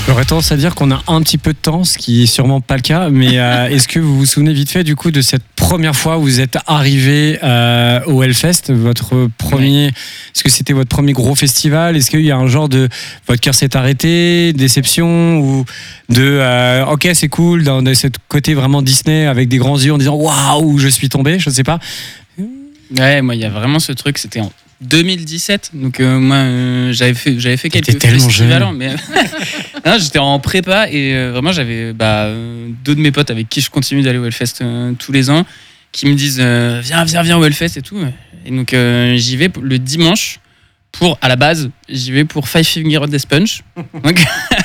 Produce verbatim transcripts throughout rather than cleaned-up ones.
J'aurais tendance à dire qu'on a un petit peu de temps, ce qui est sûrement pas le cas, mais euh, est-ce que vous vous souvenez vite fait du coup de cette première fois où vous êtes arrivé euh, au Hellfest, votre premier, ouais. Est-ce que c'était votre premier gros festival? Est-ce qu'il y a un genre de votre cœur s'est arrêté, déception ou de euh, ok c'est cool dans, dans ce côté vraiment Disney avec des grands yeux en disant waouh je suis tombé, je sais pas. Ouais, moi il y a vraiment ce truc, c'était en deux mille dix-sept, donc euh, moi euh, j'avais fait j'avais fait quelques festivals, mais non, j'étais en prépa et euh, vraiment j'avais bah, euh, deux de mes potes avec qui je continue d'aller au Hellfest euh, tous les ans qui me disent euh, viens viens viens au Hellfest et tout, et donc euh, j'y vais le dimanche pour, à la base j'y vais pour Five Finger Death Punch, donc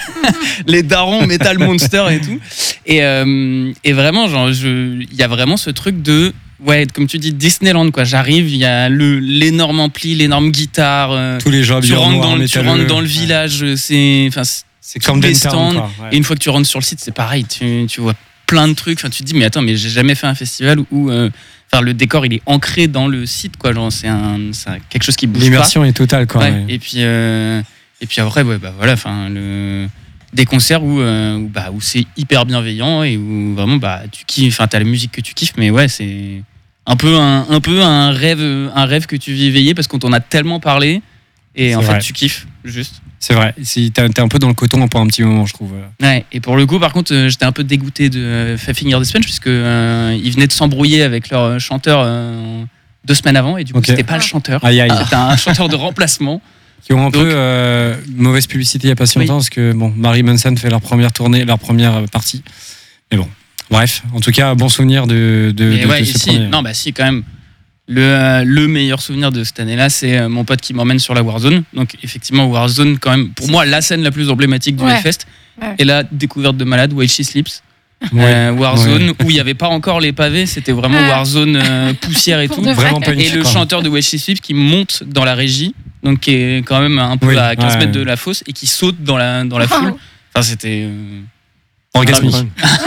les darons Metal Monster et tout, et euh, et vraiment genre je il y a vraiment ce truc de ouais, comme tu dis, Disneyland, quoi. J'arrive, il y a le, l'énorme ampli, l'énorme guitare. Euh, Tous les gens tu rentres, dans, le, tu rentres dans le village, ouais. c'est, enfin, c'est, c'est comme des stands. Ouais. Et une fois que tu rentres sur le site, c'est pareil. Tu, tu vois plein de trucs. Enfin, tu te dis, mais attends, mais j'ai jamais fait un festival où, euh, enfin, le décor, il est ancré dans le site, quoi. Genre, c'est un, c'est quelque chose qui bouge pas. L'immersion est totale, quoi. Ouais. Ouais. Et puis, euh, et puis après, ouais, bah voilà, enfin, le. Des concerts où, euh, où, bah, où c'est hyper bienveillant et où vraiment, bah, tu kiffes. Enfin, t'as la musique que tu kiffes, mais ouais, c'est. Un peu un, un peu un rêve, un rêve que tu vis éveillé parce qu'on t'en a tellement parlé et c'est en vrai. Fait tu kiffes juste. C'est vrai. Si t'es, t'es un peu dans le coton pour un petit moment, je trouve. Ouais. Et pour le coup, par contre, euh, j'étais un peu dégoûté de Five Finger Death Punch puisque euh, ils venaient de s'embrouiller avec leur chanteur euh, deux semaines avant et du coup okay. C'était pas le chanteur. Aïe, aïe. C'était un chanteur de remplacement. Qui ont un Donc, peu euh, mauvaise publicité il y a pas si longtemps oui. Parce que bon, Marilyn Manson fait leur première tournée, leur première partie. Mais bon. Bref, en tout cas, bon souvenir de, de, de, ouais, de ce si, premier. Non, bah si, quand même. Le, le meilleur souvenir de cette année-là, c'est mon pote qui m'emmène sur la Warzone. Donc, effectivement, Warzone, quand même, pour moi, la scène la plus emblématique du ouais. Hellfest. Ouais. Et la découverte de malade, While She Sleeps. Ouais. Euh, Warzone, ouais. où il n'y avait pas encore les pavés, c'était vraiment ah. Warzone euh, poussière et tout. Vraiment panique, et le chanteur de While She Sleeps qui monte dans la régie, donc qui est quand même un peu oui. à quinze ouais. mètres de la fosse, et qui saute dans la, dans la oh. foule. Enfin, c'était. Euh... Orgasmique.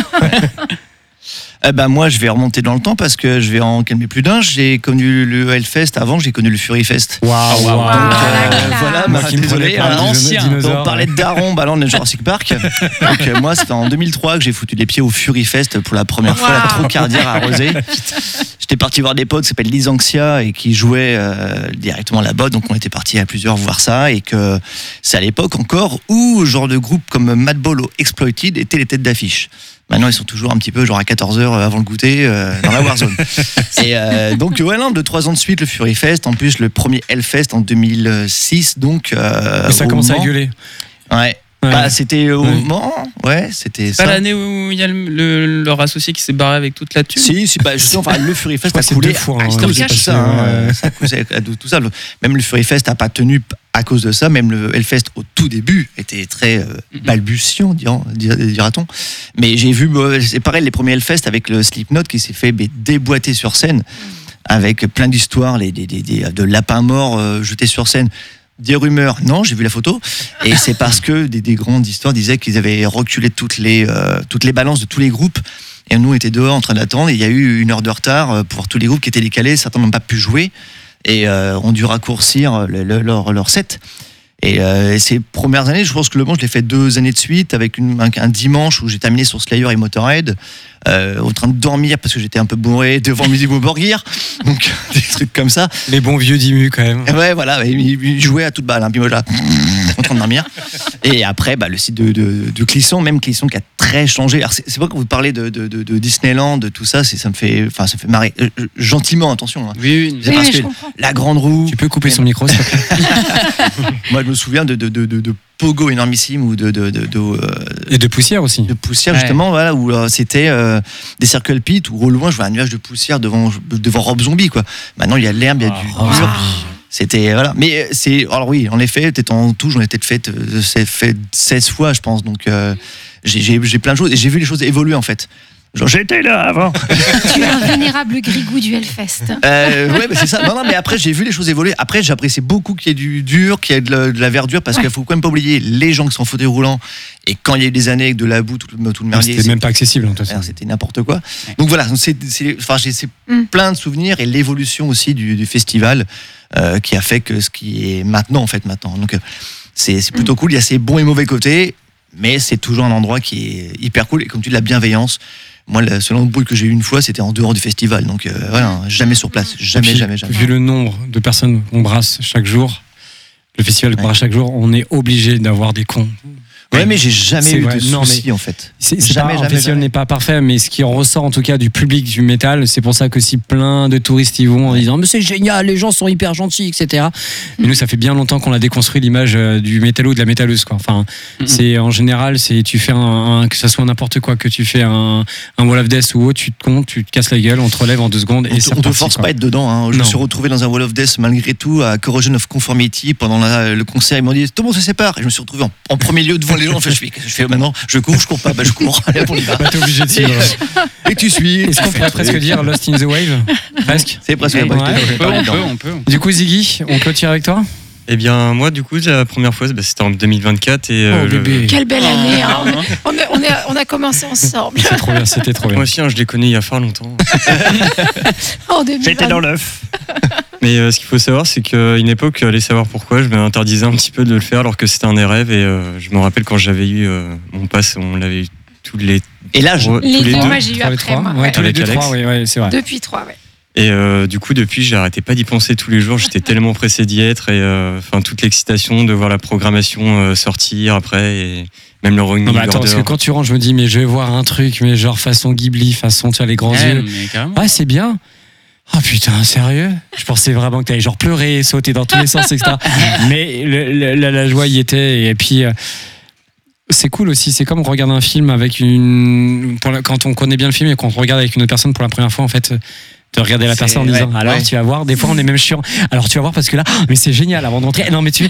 Eh ben moi je vais remonter dans le temps parce que je vais en calmer plus d'un. J'ai connu le Hellfest avant, j'ai connu le Furyfest. Waouh, wow, wow. Donc euh, voilà, bah, désolé, un ancien. On parlait de Daron, bah là on est Jurassic Park. Donc euh, moi c'était en deux mille trois que j'ai foutu les pieds au Furyfest pour la première wow. fois, la Trocardière à Rosé. J'étais parti voir des potes qui s'appellent Lysanxia et qui jouaient euh, directement là-bas, donc on était partis à plusieurs voir ça, et que c'est à l'époque encore où genre de groupe comme Madball ou Exploited étaient les têtes d'affiche. Maintenant, ils sont toujours un petit peu genre à quatorze heures avant le goûter euh, dans la Warzone. Et euh, donc, ouais, non, deux, trois ans de suite, le Furyfest. En plus, le premier Hellfest en deux mille six. Donc, euh, et ça commence à gueuler. Ouais. Ouais. Bah, c'était au ouais. moment, ouais, c'était c'est ça. Pas l'année où il y a le, le, leur associé qui s'est barré avec toute la thune. Si, si, bah, justement, enfin, le Furyfest a coulé fois, à hein, cause de ça. Hein, ça a coulé à tout ça. Même le Furyfest n'a pas tenu à cause de ça. Même le Hellfest au tout début était très euh, balbutiant, dira-t-on. Mais j'ai vu, c'est pareil, les premiers Hellfest avec le Slipknot qui s'est fait déboîter sur scène avec plein d'histoires, les, des, des, des, de lapins morts euh, jetés sur scène. Des rumeurs, non, j'ai vu la photo, et c'est parce que des, des grandes histoires disaient qu'ils avaient reculé toutes les, euh, toutes les balances de tous les groupes, et nous on était dehors en train d'attendre, et il y a eu une heure de retard pour tous les groupes qui étaient décalés, certains n'ont pas pu jouer, et euh, ont dû raccourcir le, le, leur, leur set. Et, euh, et ces premières années, je pense que le bon, je l'ai fait deux années de suite, avec une, un, un dimanche où j'ai terminé sur Slayer et Motorhead, euh, en train de dormir parce que j'étais un peu bourré devant Music Board Gear, donc des trucs comme ça. Les bons vieux Dimu quand même. Et ouais, voilà, il jouait à toute balle, hein, puis moi là, en train de dormir. Et après, bah, le site de, de, de Clisson, même Clisson qui a très changé. Alors c'est, c'est pas que vous parlez de, de, de, de Disneyland, de tout ça, c'est, ça me fait, enfin, ça fait marrer. Euh, gentiment, attention. Hein. Oui, oui, c'est oui, parce oui, que je comprends. La Grande Roue. Tu peux couper son micro, s'il te plaît. Moi, je me souviens de, de, de, de, de Pogo énormissime ou de, de, de, de euh, et de poussière aussi. De poussière justement, ouais. Voilà, où euh, c'était euh, des circle pits où au loin je vois un nuage de poussière devant devant Rob Zombie quoi. Maintenant il y a de l'herbe, il y a du oh, dur. C'était voilà, mais c'est alors oui, en effet, peut-être en tout, j'en ai peut-être fait, euh, fait seize fois, je pense. Donc euh, j'ai, j'ai j'ai plein de choses et j'ai vu les choses évoluer en fait. Genre, j'étais là avant. Tu es un vénérable grigou du Hellfest. Euh, ouais, bah c'est ça. Non, non, mais après, j'ai vu les choses évoluer. Après, j'apprécie beaucoup qu'il y ait du dur, qu'il y ait de la, de la verdure, parce ouais. qu'il faut quand même pas oublier les gens qui sont en fauteuil roulant. Et quand il y a eu des années avec de la boue, tout, tout le merdier. C'était c'est, même pas accessible, en tout cas. C'était n'importe quoi. Ouais. Donc voilà, c'est, c'est, enfin, j'ai c'est mm. plein de souvenirs et l'évolution aussi du, du festival euh, qui a fait que ce qui est maintenant, en fait, maintenant. Donc, c'est, c'est plutôt mm. cool. Il y a ses bons et mauvais côtés. mais c'est toujours un endroit qui est hyper cool. Et comme tu dis, la bienveillance. Moi, le seul embrouille que j'ai eu une fois, c'était en dehors du festival. Donc, euh, voilà, jamais sur place. Jamais, puis, jamais, jamais. Vu le nombre de personnes qu'on brasse chaque jour, le festival qu'on ouais. brasse chaque jour, on est obligé d'avoir des cons. Ouais, mais j'ai jamais c'est eu vrai. de Non, soucis mais en fait. C'est, c'est jamais, pas, jamais, un festival jamais. n'est pas parfait, mais ce qui en ressort en tout cas du public du métal, c'est pour ça que si plein de touristes y vont en disant mais c'est génial, les gens sont hyper gentils, et cetera. Mais nous, ça fait bien longtemps qu'on a déconstruit l'image du métallo, de la métalleuse, quoi. Enfin, mm-hmm. c'est en général, c'est tu fais un, un que ça soit n'importe quoi, que tu fais un, un wall of death ou autre, tu te comptes, tu te casses la gueule, on te relève en deux secondes et on c'est te, on te reparti, force quoi. pas à être dedans. Hein. Je non. me suis retrouvé dans un wall of death malgré tout à Corrosion of Conformity pendant la, le concert. Ils m'ont dit tout le monde se sépare et je me suis retrouvé en, en premier lieu devant les gens. Enfin, je fais, je fais maintenant, je cours, je cours pas, bah je cours. Allez, on y va. Bah, t'es obligé de suivre. Et tu suis. Est-ce qu'on pourrait presque dire Lost in the Wave? Presque. C'est presque. Ouais, Ouais, ouais, on, peut, on peut. Du coup, Ziggy, on clôture avec toi? Eh bien, moi, du coup, la première fois, bah, c'était en deux mille vingt-quatre. Et, oh, euh, bébé. le... Quelle belle année, hein. on, est, on, est, on a commencé ensemble. C'est trop bien, c'était trop bien. Moi aussi, hein, je les connais il y a fort longtemps. En deux mille vingt. J'étais dans l'œuf. Mais euh, ce qu'il faut savoir, c'est qu'à une époque, allez savoir pourquoi, je m'interdisais un petit peu de le faire alors que c'était un des rêves. Et euh, je me rappelle quand j'avais eu euh, mon pass, on l'avait eu tous les. Et l'âge tous les, les deux, deux. moi j'ai eu après trois, moi. ouais, Ouais. tous les deux, Avec trois, oui, ouais, c'est vrai. Depuis trois, ouais. Et euh, du coup, depuis, j'arrêtais pas d'y penser tous les jours. J'étais tellement pressé d'y être et enfin euh, toute l'excitation de voir la programmation euh, sortir après et même le Rolling Non, mais attends, Order. parce que quand tu rentres, je me dis, mais je vais voir un truc, mais genre façon Ghibli, façon, tu as les grands Ouais, yeux. mais carrément. Ouais, c'est bien. Ah oh, putain, sérieux? Je pensais vraiment que t'allais genre pleurer, sauter dans tous les sens, et cetera. Mais le, le, la, la joie y était. Et puis, euh, c'est cool aussi. C'est comme regarder un film avec une. Pour la, quand on connaît bien le film et qu'on regarde avec une autre personne pour la première fois, en fait. De regarder la C'est, personne en disant ouais, alors ouais. tu vas voir, des fois on est même chiant, alors tu vas voir parce que là oh, mais c'est génial avant d'entrer, non mais tu Et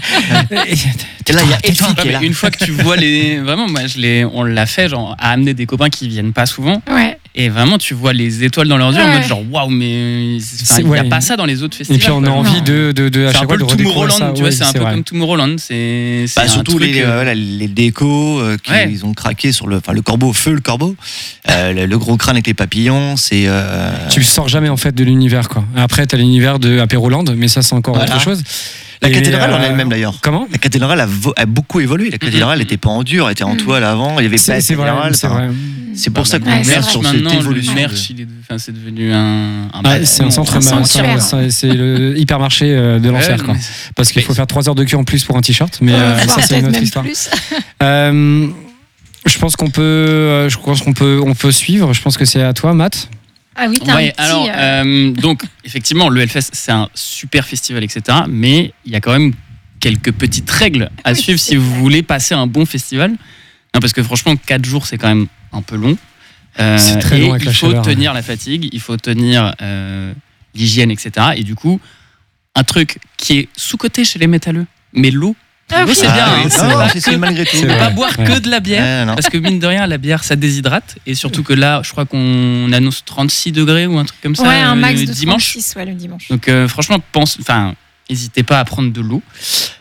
là, il y a Effie Ouais, qui est mais là. une fois que tu vois les. Vraiment, moi, je l'ai, on l'a fait, genre, à amener des copains qui viennent pas souvent. Ouais. Et vraiment, tu vois les étoiles dans leurs yeux en Ouais. mode genre, waouh, mais C'est- il n'y a ouais. pas ça dans les autres et festivals. puis on a quoi. envie Non. de, de, de à C'est un chaque peu fois de le redécouvrir Tomorrowland, ça. tu vois, Ouais, c'est un peu vrai. comme Tomorrowland. C'est, c'est Bah, un surtout truc, les, euh, euh, voilà, les décos euh, qui Ouais. ils ont craqué sur le, enfin le corbeau, feu le corbeau, euh, le, le gros crâne avec les papillons, c'est. Euh... Tu sors jamais en fait de l'univers quoi. Après t'as l'univers de Apéroland, mais ça c'est encore Voilà. autre chose. La Et, cathédrale en euh, elle-même d'ailleurs. Comment? La cathédrale a, vo- a beaucoup évolué. La cathédrale n'était pas en dur, elle était en toile avant. Il y avait pas C'est, de c'est vrai, cathédrale. c'est enfin, vrai. C'est pour ça qu'on Ouais, est c'est bien vrai. sur cette Maintenant, évolution. le de- merch, il est, enfin, c'est devenu un. un Ah, bâtiment. c'est un centre, un un sanctuaire. centre- c'est le hypermarché euh, de l'enfer Ouais, quoi. mais- Parce qu'il faut faire trois heures de queue en plus pour un t-shirt, mais euh, Voire ça c'est peut-être une autre même histoire. plus. Euh, je pense qu'on peut, euh, je pense qu'on peut, on peut suivre. Je pense que c'est à toi, Matt. Ah oui, t'as Ouais, un petit. alors, euh, euh, donc, effectivement, le Hellfest, c'est un super festival, et cetera. Mais il y a quand même quelques petites règles à Oui, suivre c'est si vous vrai. voulez passer un bon festival. Non, parce que franchement, quatre jours, c'est quand même un peu long. Euh, C'est très et long avec il la faut chaleur, tenir la fatigue, il faut tenir euh, l'hygiène, et cetera. Et du coup, un truc qui est sous-coté chez les métalleux, mais l'eau. Ah l'eau, oui. c'est Ah bien. oui, hein. c'est C'est non, pas c'est- c'est que- malgré tout. C'est faut vrai. pas boire Ouais. que de la bière. Ouais, non. Parce que mine de rien, la bière, ça déshydrate. Et surtout que là, je crois qu'on annonce trente-six degrés ou un truc comme ça Ouais, un max euh, de dimanche. trente-six, ouais, le dimanche. Donc euh, franchement, pense, enfin, n'hésitez pas à prendre de l'eau.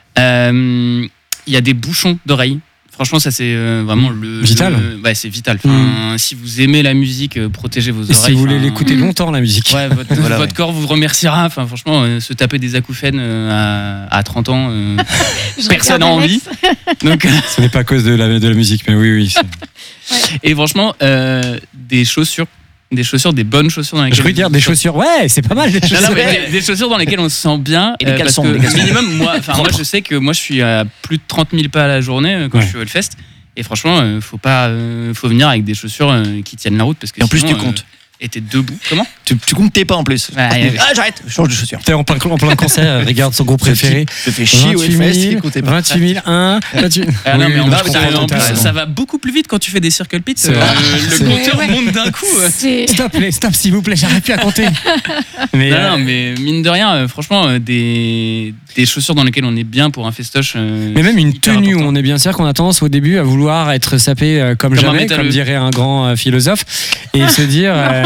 Euh, Il y a des bouchons d'oreilles. Franchement, ça c'est euh, vraiment le Vital. le- ouais, c'est vital. Enfin, Si vous aimez la musique, euh, protégez vos Et oreilles. si vous voulez enfin, l'écouter Mm. longtemps la musique. Ouais, votre, Voilà, votre ouais. corps vous remerciera. Enfin, franchement, euh, se taper des acouphènes euh, à, à trente ans, euh, Je personne regarde n'a envie. Alex. donc, euh, Ce n'est pas à cause de la, de la musique, mais oui, oui. c'est- et franchement, euh, des chaussures, des chaussures, des bonnes chaussures dans lesquelles. Je veux dire des chaussures. Ouais, c'est pas mal. Des Non, chaussures. non, mais des, des chaussures dans lesquelles on se sent bien. Et des euh, parce caleçons, que des caleçons. minimum, moi, enfin, moi, je sais que moi, je suis à plus de trente mille pas à la journée euh, quand Ouais. je suis au Hellfest. Et franchement, euh, faut pas, euh, faut venir avec des chaussures euh, qui tiennent la route parce que Et en plus, sinon, tu comptes. euh, et t'es debout. Comment? Tu, tu comptes tes pas en plus. Ouais, ouais. Ah, j'arrête, je change de chaussures. T'es en plein, en plein concert, regarde son groupe préféré. Je fais chier au Hellfest, il vingt-huit comptait mille, pas. vingt-huit mille, un. vingt-huit Ah non, Oui, mais en non, plus, je comprends, ça, en t'as plus, raison. ça va beaucoup plus vite quand tu fais des circle pits. C'est euh, vrai. le C'est compteur vrai. monte d'un coup. euh. C'est. Stop, les, stop, s'il vous plaît, j'arrête plus à compter. Mais, Non, euh, non, mais mine de rien, euh, franchement, euh, des, des chaussures dans lesquelles on est bien pour un festoche. euh, mais même une hyper tenue où important. on est bien sûr qu'on a tendance au début à vouloir être sapé euh, comme, Comme un jamais, métalleux. comme dirait un grand euh, philosophe, et se dire euh,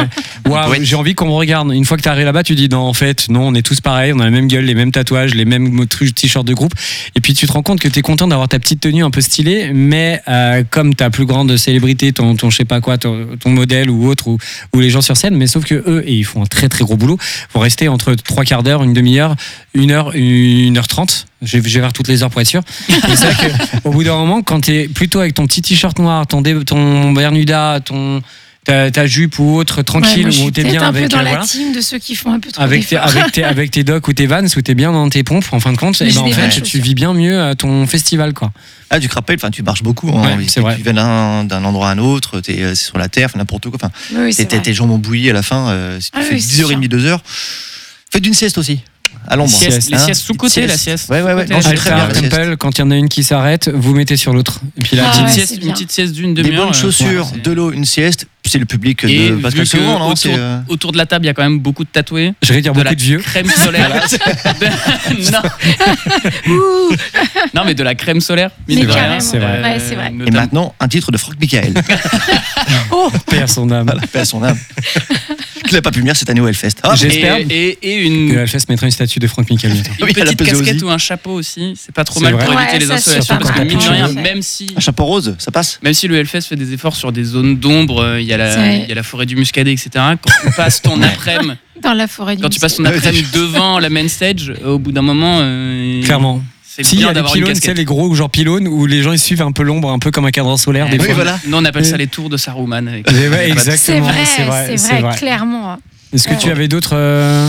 Waouh, j'ai envie qu'on me regarde. Une fois que t'es arrivé là-bas, tu dis non, en fait, non, on est tous pareils, on a la même gueule, les mêmes tatouages, les mêmes t-shirts de groupe. Et puis tu te rends compte que t'es content d'avoir ta petite tenue un peu stylée, mais euh, comme ta plus grande célébrité, ton, ton je sais pas quoi, ton, ton modèle ou autre, ou, ou les gens sur scène, mais sauf que eux, et ils font un très très gros boulot, vont rester entre trois quarts d'heure, une demi-heure, une heure, une heure trente. Je vais vers toutes les heures pour être sûr. Et c'est vrai qu'au bout d'un moment, quand t'es plutôt avec ton petit t-shirt noir, ton, dé, ton Bermuda, ton ta, ta jupe ou autre, tranquille, ouais, où t'es bien un avec. peu dans euh, la voilà. team de ceux qui font un peu trop avec tes, avec tes avec tes docks ou tes vans, où t'es bien dans tes pompes. En fin de compte, et ben en fait, tu vis bien mieux ton festival, quoi. Ah, du rappel, enfin, tu marches beaucoup. Hein, ouais, c'est vrai. Tu viens d'un, d'un endroit à un autre, t'es c'est sur la terre, n'importe quoi. Enfin, oui, t'es, tes jambes ont bouilli à la fin. Euh, si tu ah, fais oui, dix heures trente, deux heures, faites une sieste aussi. À l'ombre. Sieste, les hein, siestes sous-côté, la sieste. Ouais, ouais, ouais. Non, c'est très bien, la sieste. Temple, quand il y en a une qui s'arrête, vous mettez sur l'autre. Et puis là, ah, une, ouais, sieste, une petite sieste d'une demi-heure. Des bonnes chaussures, ouais, de l'eau, une sieste. C'est le public et de Pascal Sevran, non autour, euh... autour de la table, il y a quand même beaucoup de tatoués. Je vais dire de beaucoup la de vieux. Crème solaire. de... non. non, mais de la crème solaire. Mais rien, c'est vrai. Ouais, c'est vrai. Et maintenant, un titre de Franck Michael. Oh, paix à son âme. Voilà, paix à son âme. Qu'il n'a pas pu venir cette année au Hellfest. Ah, j'espère. Et, et, et une. Que Hellfest mettra une statue de Franck Michael. Une oui, petite casquette ou un chapeau aussi. C'est pas trop c'est mal vrai. pour éviter ouais, les ça, insolations. Parce que mine de rien, même si. Un chapeau rose, ça passe. Même si le Hellfest fait des efforts sur des zones d'ombre, il y a la, il y a la forêt du Muscadet, et cetera. Quand tu passes ton après-midi. Dans la forêt du Quand tu passes ton après-midi devant la main stage, au bout d'un moment. Euh, Clairement. C'est si, bien il y a d'avoir les une pylônes, casquette. c'est les gros genre pylônes où les gens ils suivent un peu l'ombre, un peu comme un cadran solaire. Ouais, des oui, fois. voilà. Nous on appelle ça les tours de Saruman. Avec ouais, exactement. C'est vrai, c'est vrai, c'est c'est vrai, vrai. clairement. Est-ce que Ouais. tu avais d'autres euh...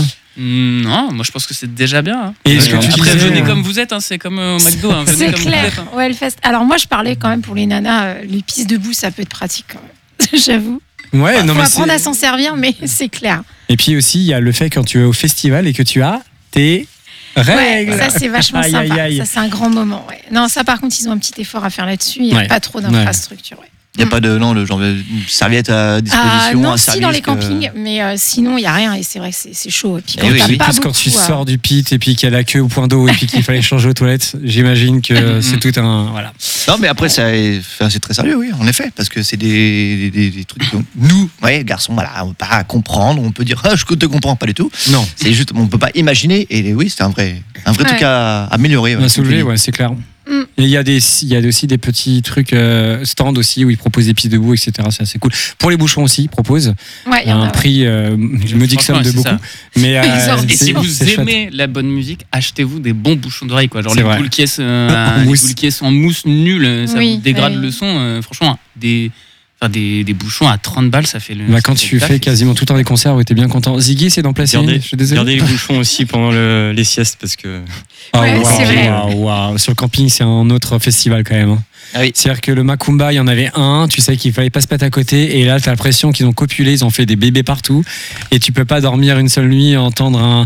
Non, moi je pense que c'est déjà bien. Hein. Et est-ce que Après, tu disais, venez euh, comme vous êtes, hein, c'est comme euh, au McDo. Hein, venez C'est comme vous clair. êtes, hein. Ouais, le fest. Alors moi, je parlais quand même pour les nanas, euh, les pistes debout, ça peut être pratique quand même. J'avoue. Ouais, Faut non, mais apprendre c'est- à s'en servir, mais c'est clair. Et puis aussi, il y a le fait quand tu es au festival et que tu as tes Ouais, règles. ça c'est vachement Aïe, sympa. aïe, aïe. Ça c'est un grand moment. Ouais. Non, ça par contre, ils ont un petit effort à faire là-dessus. Il n'y a Ouais. pas trop d'infrastructures. Ouais. Il n'y a pas de non, le genre une serviette à disposition. Ah non, un si service dans les que- campings, mais euh, sinon il y a rien et c'est vrai que c'est, c'est chaud. Et puis Eh quand oui, t'as oui. pas Plus quand beaucoup, tu euh, sors du pit et puis qu'il y a la queue au point d'eau et puis qu'il fallait changer aux toilettes, j'imagine que c'est tout un voilà. Non, mais après, ça, enfin, c'est très sérieux, oui, en effet, parce que c'est des, des, des trucs que nous, ouais, garçons, voilà, on peut pas comprendre, on peut dire, ah, je te comprends, pas du tout. Non, C'est juste, on peut pas imaginer, et oui, c'est un vrai, un vrai Ouais. truc à améliorer. on a soulevé, ouais, c'est clair. Mm. Et il y a des, il y a aussi des petits trucs euh, stands aussi où ils proposent des pistes debout, et cetera. C'est assez cool. Pour les bouchons aussi, ils proposent. Ouais, Il y a un prix, euh, je me dis que somme de c'est beaucoup. ça. Mais euh, Ils ont- Et c'est- si vous c'est chouette. aimez la bonne musique, achetez-vous des bons bouchons d'oreille, quoi. Genre C'est les vrai. boules caisses, euh, En les mousse. boules caisses en mousse nulle, ça Oui, vous dégrade ouais. le son. euh, franchement, des, enfin, des, des bouchons à trente balles, ça fait le. Bah, ça quand fait tu le taf. fais quasiment tout le temps des concerts où t'es bien content. Ziggy, c'est d'en placer une. Gardez, Je suis désolé. gardez les bouchons aussi pendant le- les siestes parce que Ah, Ouais, waouh, c'est vrai. waouh, waouh. Sur le camping, c'est un autre festival quand même. hein. Ah oui. C'est-à-dire que le Macumba, il y en avait un, tu sais qu'il fallait pas se mettre à côté, et là, t'as l'impression qu'ils ont copulé, ils ont fait des bébés partout, et tu peux pas dormir une seule nuit, entendre un.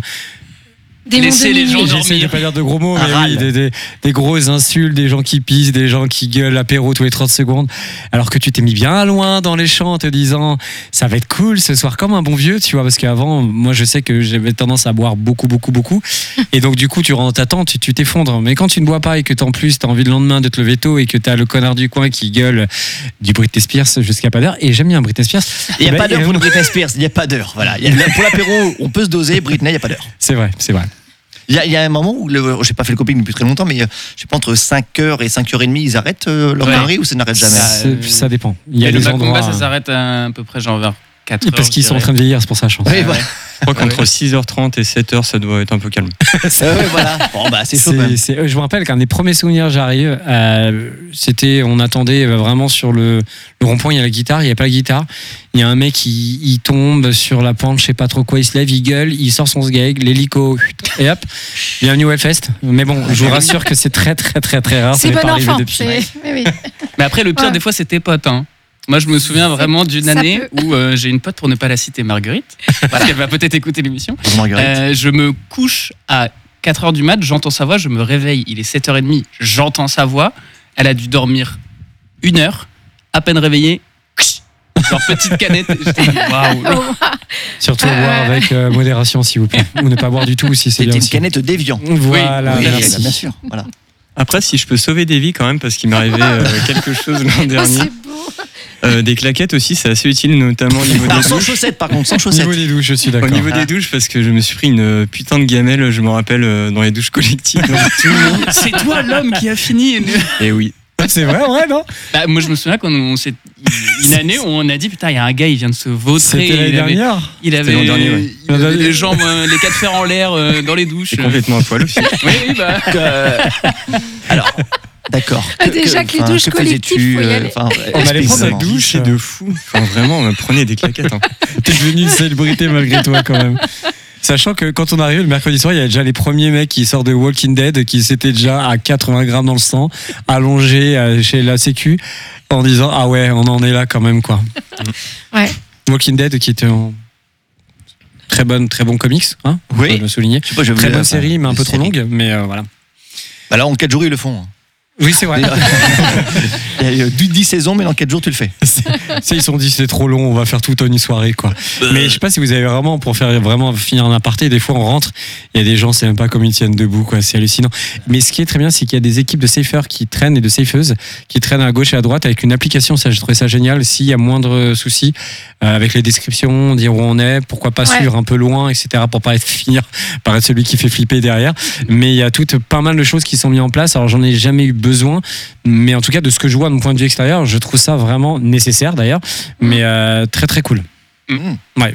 des Laissez mondes les gens nuls. dormir. J'essaie de pas dire de gros mots, Un mais râle. oui, des, des, des grosses insultes, des gens qui pissent, des gens qui gueulent l'apéro tous les trente secondes, alors que tu t'es mis bien loin dans les champs en te disant ça va être cool ce soir, comme un bon vieux, tu vois, parce qu'avant, moi je sais que j'avais tendance à boire beaucoup, beaucoup, beaucoup, et donc du coup tu rentres dans ta tente, tu, tu t'effondres, mais quand tu ne bois pas et que en plus t'as envie le lendemain de te lever tôt et que t'as le connard du coin qui gueule du Britney Spears jusqu'à pas d'heure, et j'aime bien Britney Spears. Il n'y a Bah, pas d'heure et- pour le Britney Spears, il n'y a pas d'heure. Voilà. Il y a- pour l'apéro, on peut se doser, Britney, il n'y a pas d'heure. C'est vrai, c'est vrai. Il y, a, il y a un moment où, le, j'ai pas fait le coping depuis très longtemps, mais euh, je sais pas, entre cinq heures et cinq heures trente, ils arrêtent euh, leur Ouais. connerie ou ça n'arrête jamais Ça, C'est- euh, ça dépend. Il y a Et le des Macumba, endroits. ça s'arrête à, à peu près genre vers quatre heures. Parce qu'ils je sont en dirais. train de vieillir, c'est pour ça, je pense. Oui, voilà. je crois qu'entre six heures trente et sept heures, ça doit être un peu calme. Ah ouais, voilà. Bon, bah, c'est chaud quand C'est- même. c'est- euh, je me rappelle qu'un des premiers souvenirs j'arrive, euh, c'était, on attendait vraiment sur le, le rond-point, il y a la guitare, il n'y a pas la guitare. Il y a un mec, il, il tombe sur la pente, je sais pas trop quoi, il se lève, il gueule, il sort son sgeg, l'hélico, et hop, bienvenue au Hellfest. Mais bon, je vous rassure que c'est très très très très rare, ça C'est n'est bon pas arrivé enfant. depuis. c'est- oui, oui. Mais après, le pire Ouais. des fois, c'est tes potes. Hein. Moi, je me souviens vraiment d'une ça année peut. où euh, j'ai une pote, pour ne pas la citer, Marguerite, parce qu'elle va peut-être écouter l'émission. Bonjour, Marguerite. Euh, je me couche à quatre heures du mat, j'entends sa voix, je me réveille, il est sept heures trente, j'entends sa voix, elle a dû dormir une heure, à peine réveillée, genre petite canette, j'étais dit, waouh. Oh, Surtout Euh. boire avec euh, modération, s'il vous plaît. Ou ne pas boire du tout si c'est C'était bien une aussi. canette d'Evian. Voilà, Oui, merci. bien sûr. Voilà. Après, si je peux sauver des vies quand même, parce qu'il m'est arrivé euh, quelque chose l'an oh, dernier. c'est beau. Euh, des claquettes aussi, c'est assez utile, notamment au niveau Alors, des sans douches. chaussettes, par contre, sans Au chaussettes. niveau des douches, je suis Au d'accord. niveau Ah. des douches, parce que je me suis pris une putain de gamelle, je me rappelle, euh, dans les douches collectives. Donc, tout le monde- C'est toi l'homme qui a fini. Et oui. C'est vrai, ouais, non Bah, moi, je me souviens quand on s'est une année où on a dit putain, il y a un gars, il vient de se vautrer. C'était l'année il avait, dernière. il avait, l'an dernier, ouais. il avait les jambes, euh, les quatre fers en l'air euh, dans les douches. C'est complètement à poil aussi. Oui, oui, bah. Euh, alors, d'accord. Ah, déjà que les enfin, douches que collectives, faisais-tu, faut y euh, aller. enfin, On allait prendre explique-moi. la douche. C'est de fou. Enfin, vraiment, on prenait des claquettes. Hein. T'es devenu une célébrité malgré toi quand même. Sachant que quand on arrive le mercredi soir, il y a déjà les premiers mecs qui sortent de Walking Dead qui s'étaient déjà à quatre-vingts grammes dans le sang, allongés euh, chez la Sécu, en disant ah ouais, on en est là quand même quoi. Ouais. Walking Dead qui était en très bonne, très bon comics, hein, on Oui. peut le souligner. Je sais pas, je Très voulais- bonne enfin, série, mais un peu trop série. longue, mais euh, voilà. Bah là, en quatre jours, ils le font. Oui, c'est vrai. Il y a eu dix saisons, mais dans quatre jours, tu le fais. C'est- c'est- ils se sont dit c'est trop long, on va faire tout en une soirée quoi. Mais je sais pas si vous avez vraiment pour faire vraiment finir un aparté, des fois on rentre, il y a des gens c'est même pas comme ils tiennent debout quoi, c'est hallucinant. Mais ce qui est très bien c'est qu'il y a des équipes de safers qui traînent et de safeuses qui traînent à gauche et à droite avec une application, ça j'ai trouvé ça génial. S'il y a moindre souci euh, avec les descriptions, dire où on est, pourquoi pas Ouais. suivre un peu loin, et cetera pour pas être finir par être celui qui fait flipper derrière. Mais il y a toutes pas mal de choses qui sont mises en place. Alors j'en ai jamais eu besoin, mais en tout cas de ce que je vois de mon point de vue extérieur, je trouve ça vraiment nécessaire d'ailleurs, mais euh, très très cool. Mmh. Ouais.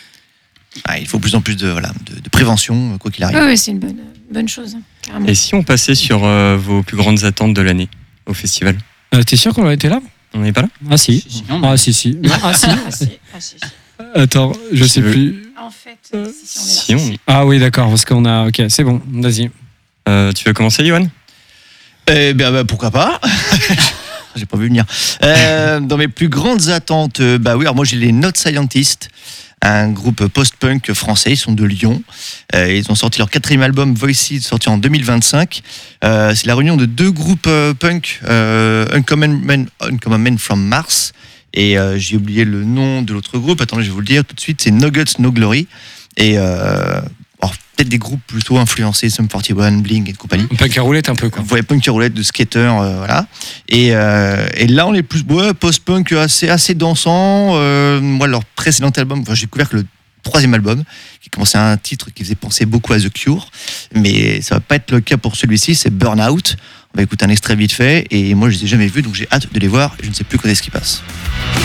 Ah, il faut plus en plus de, voilà, de, de prévention, quoi qu'il arrive. Oui, oui, c'est une bonne, bonne chose, hein, carrément. Et si on passait sur euh, vos plus grandes attentes de l'année au festival? Euh, T'es sûr qu'on a été là? On n'est pas là? Ah si. Si, si, non, non. Ah si si. Ah si. Ah, si, ah, si, si. Attends, je sais veux- plus. En fait, euh, si, si, Si on est là. on... Ah oui d'accord, parce qu'on a. Ok, c'est bon. Vas-y. Euh, tu veux commencer, Yoann? Eh bien, bah, pourquoi pas. J'ai pas vu venir. Euh, dans mes plus grandes attentes, euh, bah oui, alors moi j'ai les Not Scientists, un groupe post-punk français, ils sont de Lyon. Euh, ils ont sorti leur quatrième album Voices, sorti en deux mille vingt-cinq. Euh, c'est la réunion de deux groupes euh, punk, euh, Uncommon, Men, Uncommon Men from Mars, et euh, j'ai oublié le nom de l'autre groupe, attendez, je vais vous le dire tout de suite, c'est No Guts, No Glory. Et euh, alors, peut-être des groupes plutôt influencés, Sum quarante et un, Bling et compagnie. Punk à roulette un peu quoi. Vous voyez punk à roulette de skater, euh, voilà. Et, euh, et là, on est plus ouais, post-punk assez, assez dansant. Euh, moi, leur précédent album, enfin, j'ai découvert que le troisième album, qui commençait à un titre qui faisait penser beaucoup à The Cure, mais ça va pas être le cas pour celui-ci, c'est Burnout. On va écouter un extrait vite fait, et moi, je les ai jamais vus, donc j'ai hâte de les voir, et je ne sais plus quand est-ce qu'ils passent.